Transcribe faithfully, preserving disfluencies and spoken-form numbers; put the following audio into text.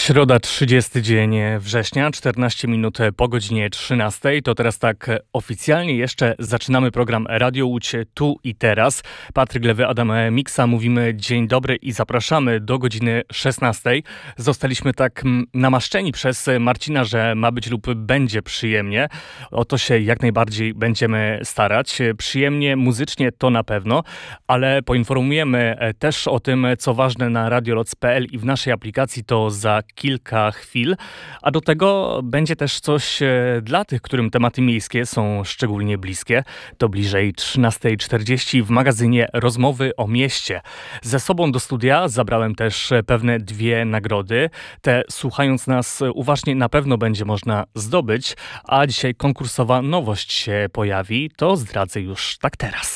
Środa, trzydziesty dzień września, czternaście minut po godzinie trzynastej. To teraz tak oficjalnie jeszcze zaczynamy program Radio Łódź tu i teraz. Patryk Lewy, Adam Miksa. Mówimy dzień dobry i zapraszamy do godziny szesnastej. Zostaliśmy tak namaszczeni przez Marcina, że ma być lub będzie przyjemnie. O to się jak najbardziej będziemy starać. Przyjemnie, muzycznie to na pewno, ale poinformujemy też o tym, co ważne na radioloc kropka p l i w naszej aplikacji to za kilka chwil, a do tego będzie też coś dla tych, którym tematy miejskie są szczególnie bliskie. To bliżej trzynastej czterdzieści w magazynie Rozmowy o mieście. Ze sobą do studia zabrałem też pewne dwie nagrody. Te, słuchając nas uważnie, na pewno będzie można zdobyć, a dzisiaj konkursowa nowość się pojawi. To zdradzę już tak teraz.